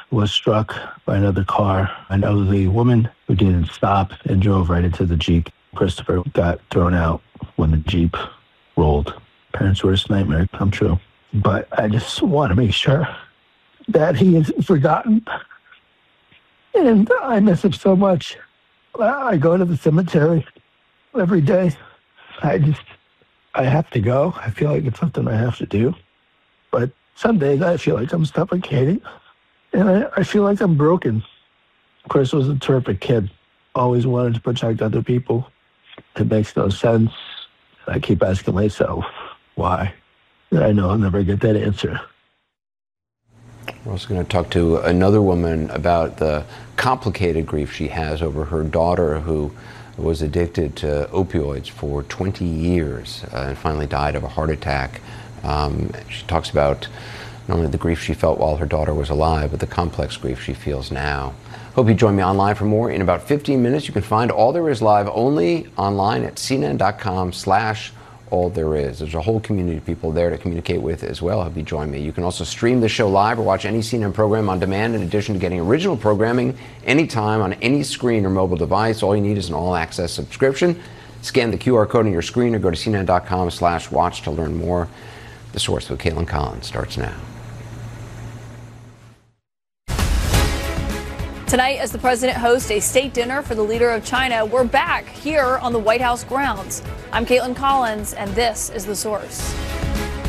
was struck by another car, an elderly woman who didn't stop and drove right into the Jeep. Christopher got thrown out when the Jeep rolled. Parents' worst nightmare come true. But I just want to make sure that he isn't forgotten. And I miss him so much. I go to the cemetery every day. I have to go. I feel like it's something I have to do. But some days I feel like I'm suffocating. And I feel like I'm broken. Chris was a terrific kid. Always wanted to protect other people. It makes no sense. I keep asking myself, why? And I know I'll never get that answer. We're also going to talk to another woman about the complicated grief she has over her daughter who was addicted to opioids for 20 years and finally died of a heart attack. She talks about not only the grief she felt while her daughter was alive, but the complex grief she feels now. Hope you join me online for more. In about 15 minutes, you can find All There Is Live only online at cnn.com/all there is. There's a whole community of people there to communicate with as well. Hope you join me. You can also stream the show live or watch any CNN program on demand in addition to getting original programming anytime on any screen or mobile device. All you need is an all-access subscription. Scan the QR code on your screen or go to cnn.com/watch to learn more. The Source with Kaitlan Collins starts now. Tonight, as the president hosts a state dinner for the leader of China, we're back here on the White House grounds. I'm Kaitlan Collins, and this is The Source.